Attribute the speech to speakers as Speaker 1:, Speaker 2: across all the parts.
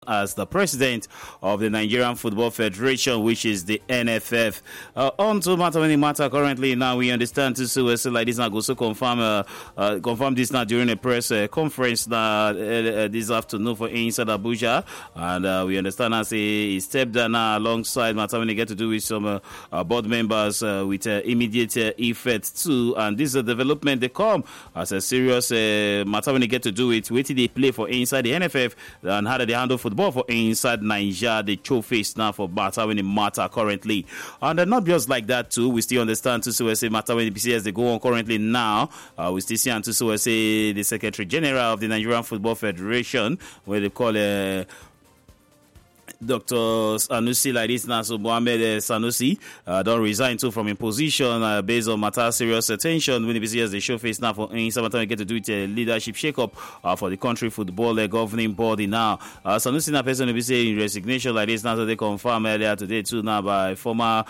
Speaker 1: as the president of the Nigerian Football Federation, which is the NFF. On to matter currently now, we understand to see like this now go so confirm this now during a press conference this afternoon for inside Abuja, and we understand as he stepped down alongside matter when they get to do with some board members with immediate effect too, and this is a development they come as a serious matter when they get to do it. Wait till they play for inside the NFF and how do they handle football for inside Nigeria, the show face now for matter when it matter currently. And not just like that too, we still understand to say matter when the PCS they go on currently now. We still see and to say the Secretary General of the Nigerian Football Federation, where they call Dr. Sanusi like this now, so Mohamed Sanusi don't resign too from his position based on matter serious attention when the BCS they show face now for in some time get to do it leadership shake-up for the country football governing body now. Sanusi now person will be saying resignation like this now, so they confirm earlier today too now by former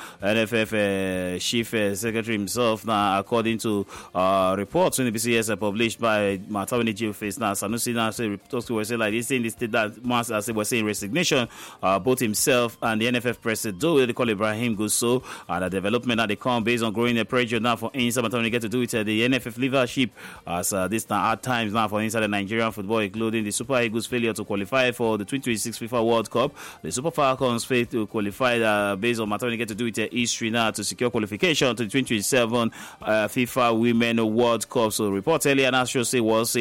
Speaker 1: NFF chief secretary himself now, according to reports when the BCS published by matter when the jail face now. Sanusi now say talks to say like this saying this that mass as they were saying resignation. Both himself and the NFF president, they call Ibrahim Gusso, and the development that they come based on growing the pressure now for inside when they get to do it the NFF leadership as this now at times now for inside the Nigerian football, including the Super Eagles failure to qualify for the 2026 FIFA World Cup, the Super Falcons failed to qualify based on matter when they get to do it history now to secure qualification to the 2027 FIFA Women World Cup. So report earlier now should say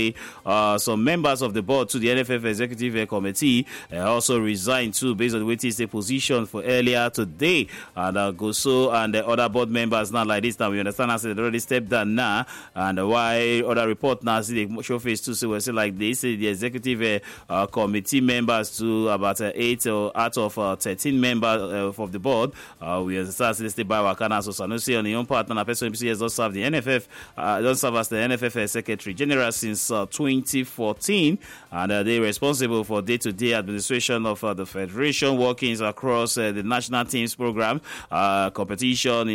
Speaker 1: some members of the board to the NFF executive committee also resigned too based on the way they stay position for earlier today, and Goso and the other board members now like this now we understand as they already stepped down now, and why other report now see the show face too, so we say like this the executive committee members to about 8 out of 13 members of the board we understand they stay by Wakana. So Sanusi on the own part and a person MCS don't serve the NFF don't serve as the NFF secretary general since 2014, and they responsible for day-to-day administration of the federation workings across the national teams program, competition,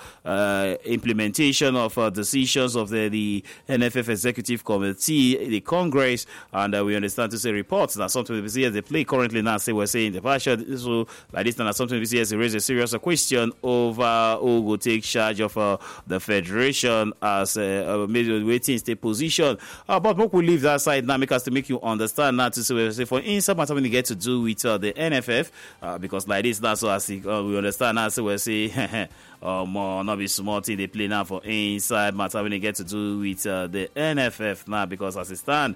Speaker 1: implementation of decisions of the NFF executive committee, the Congress, and we understand to say reports that something we see as they play currently now. Say we're saying the partial so like this now something we see as they raise a serious question over who will take charge of the federation as maybe waiting state position. But we leave that side now, make us to make you understand now to say for instance matter when you get to do with the NFF because like this now, so as we understand now, so we say more not be small thing they play now for inside matter when they get to do with the NFF now, because as it stand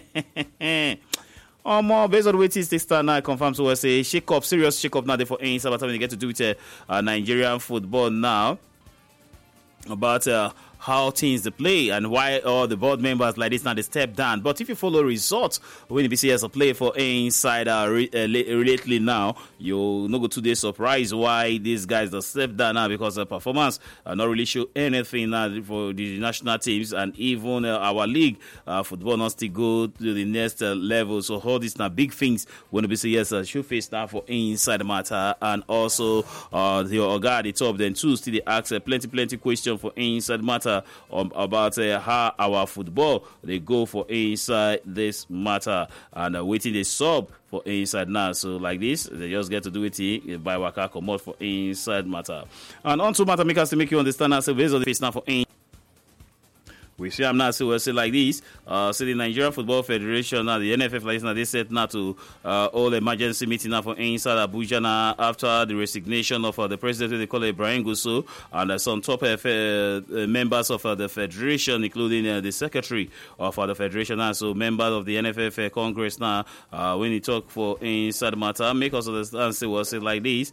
Speaker 1: more based on the way things they stand now, confirm so we say serious shake up now for inside matter when they get to do with Nigerian football now about how things they play and why all the board members like this now they step down. But if you follow results when the BCS play for inside lately now, you'll not go to the surprise why these guys are step down now, because the performance not really show anything now for the national teams, and even our league football not still go to the next level. So all these now big things when the BCS should face now for inside the matter, and also the Oga at the top then too still they ask plenty question for inside matter about how our football they go for inside this matter, and waiting they sub for inside now. So like this they just get to do it by waka come out for inside matter, and on to matter make us to make you understand as based on the face now for we see I'm not so we'll say like this. So the Nigerian Football Federation now, the NFF like this now, they set now to all emergency meeting now for inside Abuja now after the resignation of the president, they call it Ibrahim Gusso, and some top members of the federation, including the secretary of the federation now. So members of the NFF Congress now, when you talk for inside matter, make us understand. Say we'll say like this.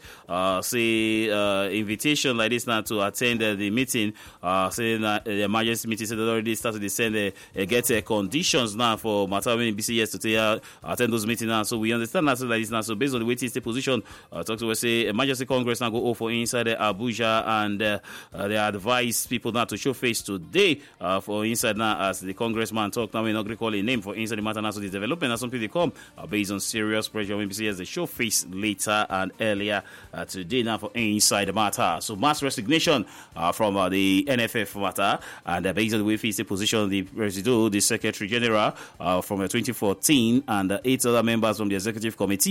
Speaker 1: Invitation like this now to attend the meeting. Say the emergency meeting. Say already started to send get conditions now for matter when BCS to attend those meetings now. So we understand that like this now. So based on the waiting state position, talk to us say emergency Congress now go for inside Abuja, and they advise people now to show face today for inside now as the congressman talk now. We're not going to call a name for inside the matter now. So the development and something they come based on serious pressure when BCS they show face later and earlier today now for inside the matter. So mass resignation from the NFF matter, and based on the way face the position the Presido, the Secretary General from 2014, and 8 other members from the Executive Committee